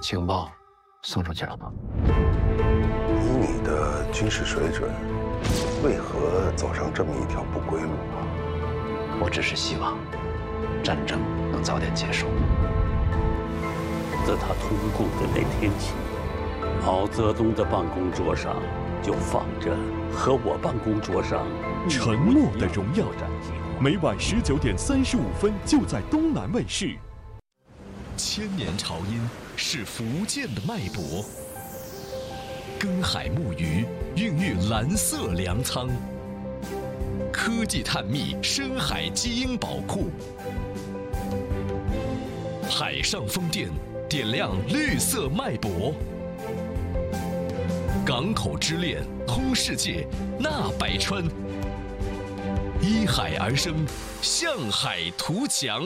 情报送出去了吗？ 以你的军事水准，为何走上这么一条不归路啊？ 我只是希望战争能早点结束。 自他通共的那天起，毛泽东的办公桌上就放着和我办公桌上沉默的荣耀战计划，每晚19:35就在东南卫视。 千年潮音是福建的脉搏，根海木鱼孕育蓝色粮仓，科技探秘深海基因宝库，海上风电点亮绿色脉搏，港口之恋通世界纳百川，依海而生，向海图强。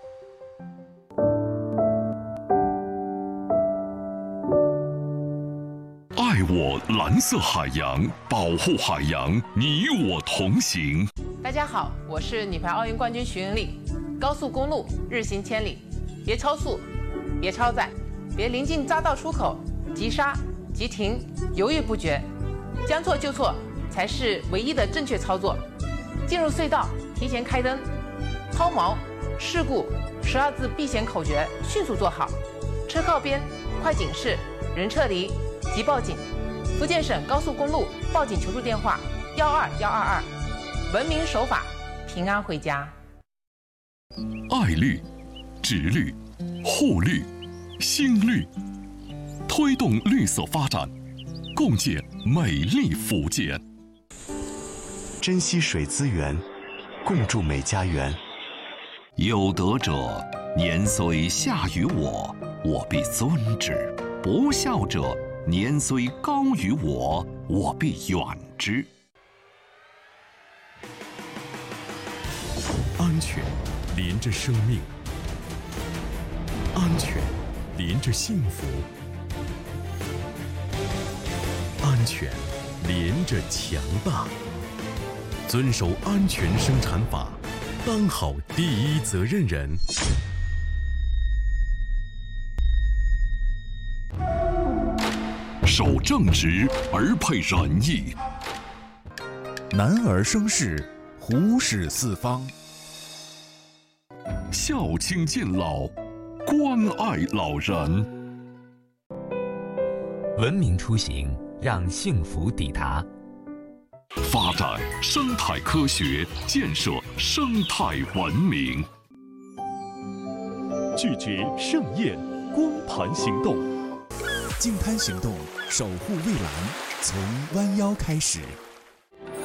爱我蓝色海洋，保护海洋，你我同行。 大家好，我是女排奥运冠军徐云丽。高速公路日行千里，别超速，别超载，别临近匝道出口急刹、急停，犹豫不决，将错就错才是唯一的正确操作。进入隧道提前开灯，抛锚、事故12字避险口诀迅速做好。车靠边，快警示，人撤离，即报警。福建省高速公路报警求助电话12122，文明守法，平安回家。 爱绿、植绿、护绿、新绿，推动绿色发展，共建美丽福建。 珍惜水资源，共筑美家园。 有德者，年虽下于我，我必尊之；不孝者，年虽高于我，我必远之。 安全连着生命，安全连着幸福，安全连着强大。遵守安全生产法，当好第一责任人。 守正直而配仁义， 男儿生事，虎视四方。 孝亲敬老，关爱老人。 文明出行，让幸福抵达。 发展生态科学，建设生态文明。 拒绝盛宴，光盘行动。 净滩行动，守护蔚蓝，从弯腰开始。